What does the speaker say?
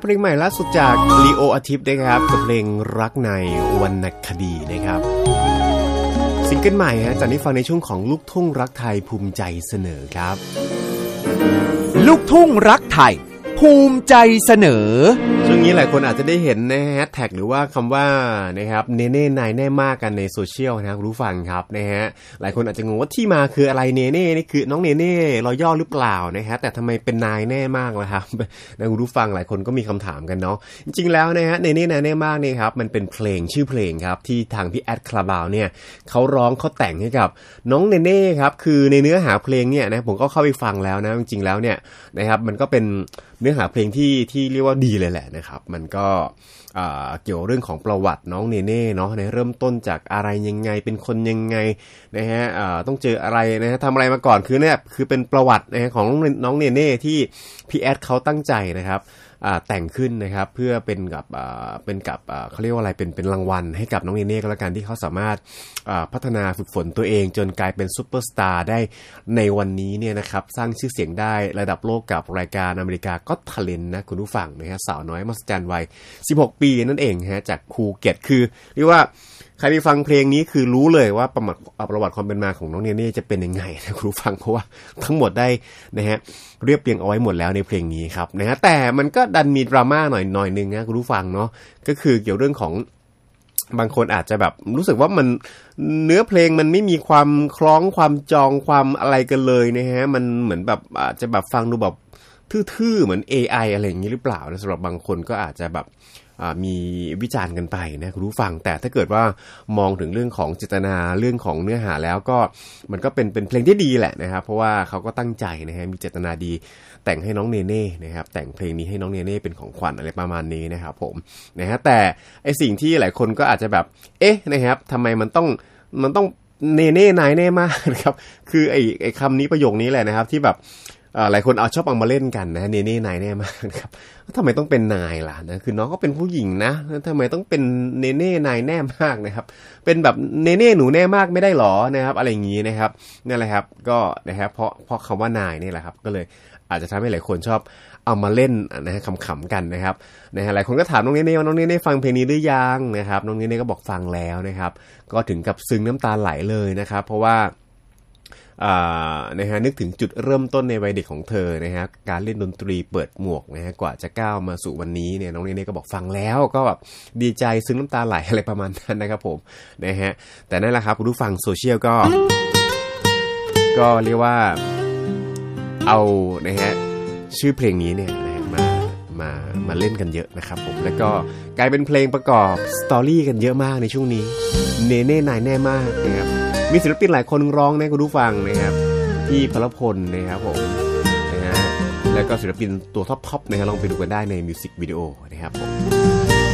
เพลงใหม่ล่าสุดจากลีโออาทิตย์นะครับกับเพลงรักในวรรณคดีนะครับซิงเกิลใหม่จากนี้ฟังในช่วงของลูกทุ่งรักไทยภูมิใจเสนอครับลูกทุ่งรักไทยภูมิใจเสนอช่วงนี้หลายคนอาจจะได้เห็นนะแฮชแท็กหรือว่าคำว่านะครับเนเน่นายแน่มากกันในโซเชียลนะครับรู้ฟังครับนะฮะหลายคนอาจจะงงว่าที่มาคืออะไรเนเน่นี่คือน้องเนเน่รอย่อหรือเปล่านะฮะแต่ทำไมเป็นนายแน่มากล่ะครับนะรู้ฟังหลายคนก็มีคำถามกันเนาะจริงๆแล้วนะฮะเนเน่นายแน่มากนี่ครับมันเป็นเพลงชื่อเพลงครับที่ทางพี่แอดคาราบาวเนี่ยเขาร้องเขาแต่งให้กับน้องเนเน่ครับคือในเนื้อหาเพลงเนี่ยนะผมก็เข้าไปฟังแล้วนะจริงๆแล้วเนี่ยนะครับมันก็เป็นเนื้อหาเพลงที่เรียกว่าดีเลยแหละนะครับมันก็เกี่ยวเรื่องของประวัติน้องเนเน่เนาะในเริ่มต้นจากอะไรยังไงเป็นคนยังไงนะฮะต้องเจออะไรนะฮะทำอะไรมาก่อนคือเนี่ยคือเป็นประวัตินะฮะของน้องเนเน่ที่พี่แอดเขาตั้งใจนะครับแต่งขึ้นนะครับเพื่อเป็นกับเขาเรียกว่าอะไรเป็นรางวัลให้กับน้องเนเน่ก็แล้วกันที่เขาสามารถพัฒนาฝึกฝนตัวเองจนกลายเป็นซุปเปอร์สตาร์ได้ในวันนี้เนี่ยนะครับสร้างชื่อเสียงได้ระดับโลกกับรายการอเมริกาก็ทาเลนต์นะคุณผู้ฟังนะฮะสาวน้อยมหัศจรรย์วัย16 ปีนั่นเองฮะจากภูเก็ตคือเรียกว่าใครไปฟังเพลงนี้คือรู้เลยว่าประวัติความเป็นมาของน้องเนเน่จะเป็นยังไงนะคุณผู้ฟังเพราะว่าทั้งหมดได้นะฮะเรียบเรียงเอาไว้หมดแล้วในเพลงนี้ครับนะฮะแต่มันก็ดันมีดราม่าหน่อยนึงนะคุณผู้ฟังเนาะก็คือเกี่ยวเรื่องของบางคนอาจจะแบบรู้สึกว่ามันเนื้อเพลงมันไม่มีความคล้องความจองความอะไรกันเลยนะฮะมันเหมือนแบบอาจจะแบบฟังดูแบบทื่อๆเหมือน AI อะไรอย่างนี้หรือเปล่านะสำหรับบางคนก็อาจจะแบบมีวิจารณ์กันไปนะคุณผู้ฟังแต่ถ้าเกิดว่ามองถึงเรื่องของเจตนาเรื่องของเนื้อหาแล้วก็มันก็เป็นเพลงที่ดีแหละนะครับเพราะว่าเขาก็ตั้งใจนะฮะมีเจตนาดีแต่งให้น้องเนเน่นะครับแต่งเพลงนี้ให้น้องเนเน่เป็นของขวัญอะไรประมาณนี้นะครับผมนะฮะแต่ไอสิ่งที่หลายคนก็อาจจะแบบเอ๊ะนะครับทำไมมันต้องเนเน่นายแน่มากนะครับคือไอคำนี้ประโยคนี้แหละนะครับที่แบบหลายคนชอบเอามาเล่นกันนะเนเน่นายแน่มากครับทำไมต้องเป็นนายล่ะนะคือน้องก็เป็นผู้หญิงนะทำไมต้องเป็นเนเน่นายแน่มากนะครับเป็นแบบเนเน่หนูแน่มากไม่ได้หรอนะครับอะไรอย่างนี้นะครับนั่นแหละครับก็นะครับเพราะคำว่านายนี่แหละครับก็เลยอาจจะทำให้หลายคนชอบเอามาเล่นนะฮะขำๆกันนะครับนะฮะหลายคนก็ถามน้องเนเน่ว่าน้องเนเน่ฟังเพลงนี้หรือยังนะครับน้องเนเน่ก็บอกฟังแล้วนะครับก็ถึงกับซึ้งน้ำตาไหลเลยนะครับเพราะว่านะฮะนึกถึงจุดเริ่มต้นในวัยเด็กของเธอนะฮะการเล่นดนตรีเปิดหมวกนะฮะกว่าจะก้าวมาสู่วันนี้เนี่ยน้องเนเน่ก็บอกฟังแล้วก็แบบดีใจซึ้งน้ำตาไหลอะไรประมาณนั้นนะครับผมนะฮะแต่นั่นแหละครับคุณผู้ฟังโซเชียลก็เรียกว่าเอานะฮะชื่อเพลงนี้เนี่ยนะฮะมาเล่นกันเยอะนะครับผมแล้วก็กลายเป็นเพลงประกอบสตอรี่กันเยอะมากในช่วงนี้เนเน่นายแน่มากนะครับมีศิลปินหลายคนร้องนะคุณผู้ฟังนะครับพี่พลพลนะครับผมนะฮะแล้วก็ศิลปินตัวท็อปๆนะครับลองไปดูกันได้ในมิวสิกวิดีโอนะครับผม